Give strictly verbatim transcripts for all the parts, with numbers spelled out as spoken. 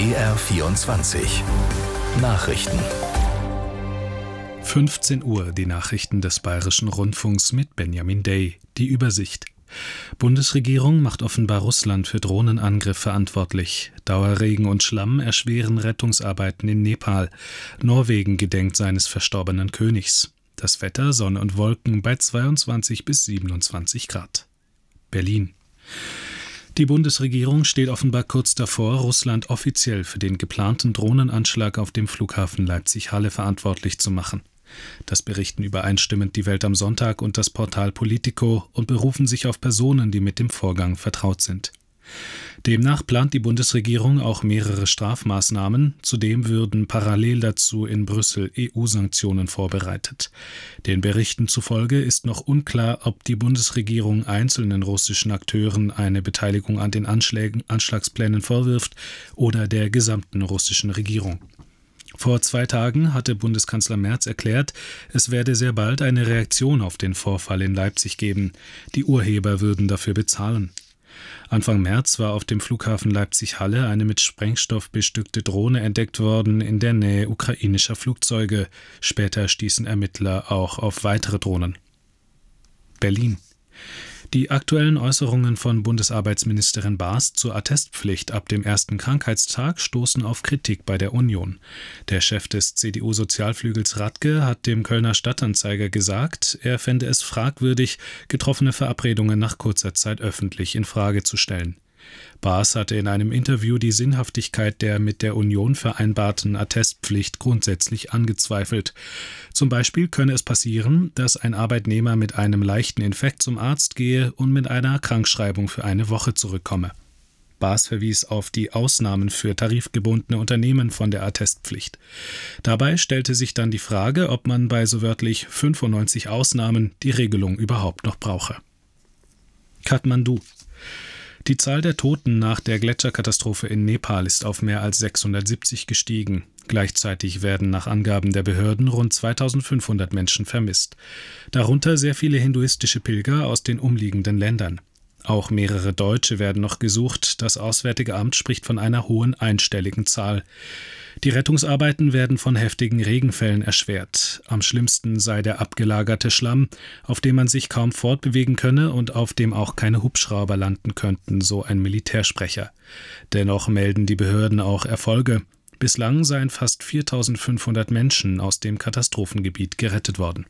B R vierundzwanzig Nachrichten. fünfzehn Uhr, die Nachrichten des Bayerischen Rundfunks mit Benjamin Day. Die Übersicht. Bundesregierung macht offenbar Russland für Drohnenangriff verantwortlich. Dauerregen und Schlamm erschweren Rettungsarbeiten in Nepal. Norwegen gedenkt seines verstorbenen Königs. Das Wetter, Sonne und Wolken bei zweiundzwanzig bis siebenundzwanzig Grad. Berlin. Die Bundesregierung steht offenbar kurz davor, Russland offiziell für den geplanten Drohnenanschlag auf dem Flughafen Leipzig-Halle verantwortlich zu machen. Das berichten übereinstimmend die Welt am Sonntag und das Portal Politico und berufen sich auf Personen, die mit dem Vorgang vertraut sind. Demnach plant die Bundesregierung auch mehrere Strafmaßnahmen, zudem würden parallel dazu in Brüssel E U-Sanktionen vorbereitet. Den Berichten zufolge ist noch unklar, ob die Bundesregierung einzelnen russischen Akteuren eine Beteiligung an den Anschlägen, Anschlagsplänen vorwirft oder der gesamten russischen Regierung. Vor zwei Tagen hatte Bundeskanzler Merz erklärt, es werde sehr bald eine Reaktion auf den Vorfall in Leipzig geben. Die Urheber würden dafür bezahlen. Anfang März war auf dem Flughafen Leipzig-Halle eine mit Sprengstoff bestückte Drohne entdeckt worden in der Nähe ukrainischer Flugzeuge. Später stießen Ermittler auch auf weitere Drohnen. Berlin. Die aktuellen Äußerungen von Bundesarbeitsministerin Baas zur Attestpflicht ab dem ersten Krankheitstag stoßen auf Kritik bei der Union. Der Chef des C D U-Sozialflügels Radke hat dem Kölner Stadtanzeiger gesagt, er fände es fragwürdig, getroffene Verabredungen nach kurzer Zeit öffentlich in Frage zu stellen. Baas hatte in einem Interview die Sinnhaftigkeit der mit der Union vereinbarten Attestpflicht grundsätzlich angezweifelt. Zum Beispiel könne es passieren, dass ein Arbeitnehmer mit einem leichten Infekt zum Arzt gehe und mit einer Krankschreibung für eine Woche zurückkomme. Baas verwies auf die Ausnahmen für tarifgebundene Unternehmen von der Attestpflicht. Dabei stellte sich dann die Frage, ob man bei so wörtlich fünfundneunzig Ausnahmen die Regelung überhaupt noch brauche. Kathmandu. Die Zahl der Toten nach der Gletscherkatastrophe in Nepal ist auf mehr als sechshundertsiebzig gestiegen. Gleichzeitig werden nach Angaben der Behörden rund zweitausendfünfhundert Menschen vermisst. Darunter sehr viele hinduistische Pilger aus den umliegenden Ländern. Auch mehrere Deutsche werden noch gesucht. Das Auswärtige Amt spricht von einer hohen einstelligen Zahl. Die Rettungsarbeiten werden von heftigen Regenfällen erschwert. Am schlimmsten sei der abgelagerte Schlamm, auf dem man sich kaum fortbewegen könne und auf dem auch keine Hubschrauber landen könnten, so ein Militärsprecher. Dennoch melden die Behörden auch Erfolge. Bislang seien fast viertausendfünfhundert Menschen aus dem Katastrophengebiet gerettet worden.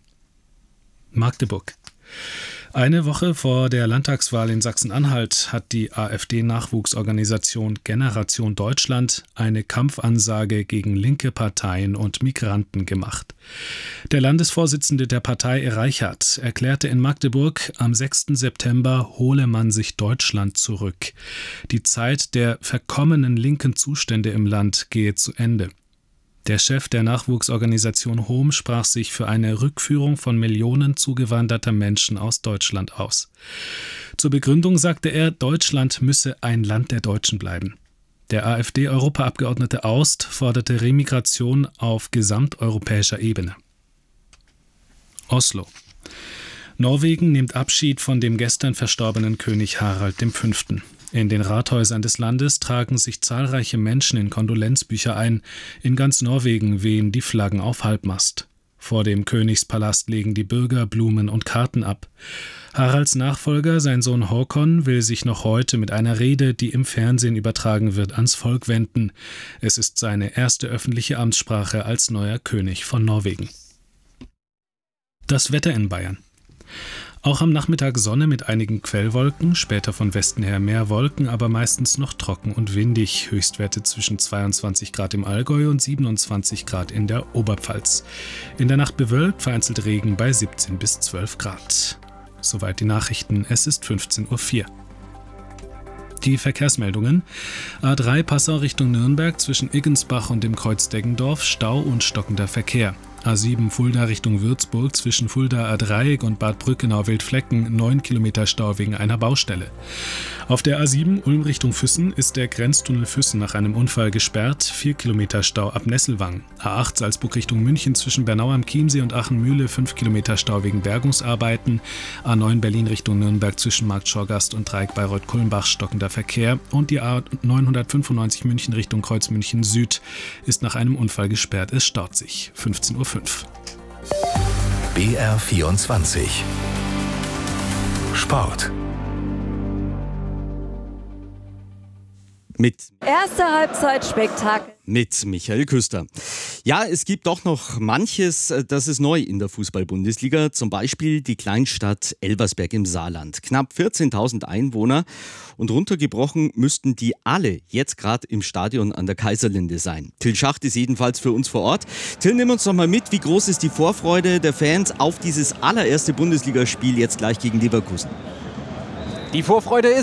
Magdeburg. Eine Woche vor der Landtagswahl in Sachsen-Anhalt hat die AfD-Nachwuchsorganisation Generation Deutschland eine Kampfansage gegen linke Parteien und Migranten gemacht. Der Landesvorsitzende der Partei, Reichert, erklärte in Magdeburg, am sechsten September hole man sich Deutschland zurück. Die Zeit der verkommenen linken Zustände im Land gehe zu Ende. Der Chef der Nachwuchsorganisation H O M sprach sich für eine Rückführung von Millionen zugewanderter Menschen aus Deutschland aus. Zur Begründung sagte er, Deutschland müsse ein Land der Deutschen bleiben. Der AfD-Europaabgeordnete Aust forderte Remigration auf gesamteuropäischer Ebene. Oslo. Norwegen nimmt Abschied von dem gestern verstorbenen König Harald V. In den Rathäusern des Landes tragen sich zahlreiche Menschen in Kondolenzbücher ein. In ganz Norwegen wehen die Flaggen auf Halbmast. Vor dem Königspalast legen die Bürger Blumen und Karten ab. Haralds Nachfolger, sein Sohn Håkon, will sich noch heute mit einer Rede, die im Fernsehen übertragen wird, ans Volk wenden. Es ist seine erste öffentliche Amtssprache als neuer König von Norwegen. Das Wetter in Bayern. Auch am Nachmittag Sonne mit einigen Quellwolken, später von Westen her mehr Wolken, aber meistens noch trocken und windig. Höchstwerte zwischen zweiundzwanzig Grad im Allgäu und siebenundzwanzig Grad in der Oberpfalz. In der Nacht bewölkt, vereinzelt Regen bei siebzehn bis zwölf Grad. Soweit die Nachrichten, es ist fünfzehn Uhr vier. Die Verkehrsmeldungen. A drei Passau Richtung Nürnberg zwischen Iggensbach und dem Kreuz Deggendorf, Stau und stockender Verkehr. A sieben Fulda Richtung Würzburg zwischen Fulda A-Dreieck und Bad Brückenau-Wildflecken neun Kilometer Stau wegen einer Baustelle. Auf der A sieben Ulm Richtung Füssen ist der Grenztunnel Füssen nach einem Unfall gesperrt, vier Kilometer Stau ab Nesselwang. A acht Salzburg Richtung München zwischen Bernau am Chiemsee und Aachen-Mühle fünf Kilometer Stau wegen Bergungsarbeiten. A neun Berlin Richtung Nürnberg zwischen Markt Schorgast und Dreieck Bayreuth-Kulmbach stockender Verkehr. Und die A neunhundertfünfundneunzig München Richtung Kreuz München Süd ist nach einem Unfall gesperrt. Es staut sich. fünfzehn Uhr fünf. B R vierundzwanzig Sport. Mit Erste Halbzeit-Spektakel. Mit Michael Küster. Ja, es gibt doch noch manches, das ist neu in der Fußball-Bundesliga. Zum Beispiel die Kleinstadt Elversberg im Saarland. Knapp vierzehntausend Einwohner und runtergebrochen müssten die alle jetzt gerade im Stadion an der Kaiserlinde sein. Till Schacht ist jedenfalls für uns vor Ort. Till, nimm uns doch mal mit, wie groß ist die Vorfreude der Fans auf dieses allererste Bundesligaspiel jetzt gleich gegen Leverkusen? Die Vorfreude ist